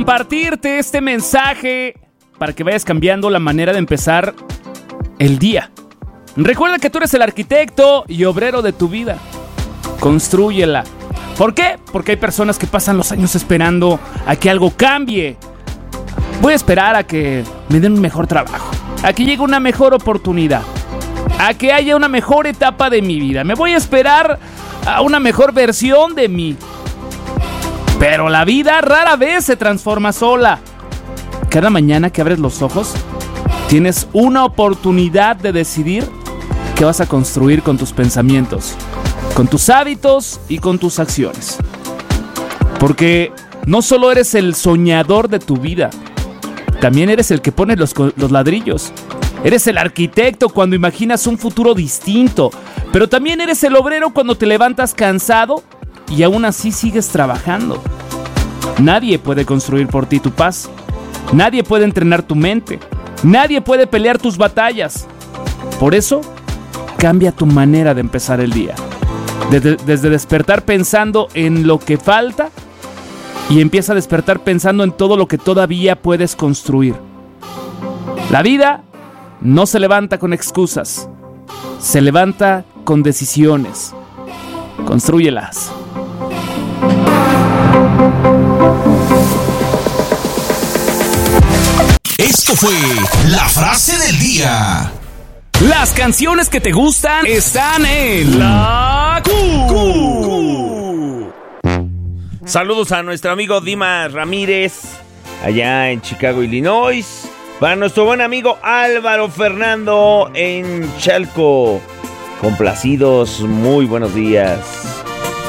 Compartirte este mensaje para que vayas cambiando la manera de empezar el día. Recuerda que tú eres el arquitecto y obrero de tu vida. Constrúyela. ¿Por qué? Porque hay personas que pasan los años esperando a que algo cambie. Voy a esperar a que me den un mejor trabajo, a que llegue una mejor oportunidad, a que haya una mejor etapa de mi vida. Me voy a esperar a una mejor versión de mí. Pero la vida rara vez se transforma sola. Cada mañana que abres los ojos, tienes una oportunidad de decidir qué vas a construir con tus pensamientos, con tus hábitos y con tus acciones. Porque no solo eres el soñador de tu vida, también eres el que pone los ladrillos. Eres el arquitecto cuando imaginas un futuro distinto, pero también eres el obrero cuando te levantas cansado y aún así sigues trabajando. Nadie puede construir por ti tu paz. Nadie puede entrenar tu mente. Nadie puede pelear tus batallas. Por eso, cambia tu manera de empezar el día. Desde despertar pensando en lo que falta y empieza a despertar pensando en todo lo que todavía puedes construir. La vida no se levanta con excusas. Se levanta con decisiones. Constrúyelas. Esto fue la frase del día. Las canciones que te gustan están en La Q. Saludos a nuestro amigo Dimas Ramírez, allá en Chicago, Illinois. Para nuestro buen amigo Álvaro Fernando en Chalco. Complacidos, muy buenos días.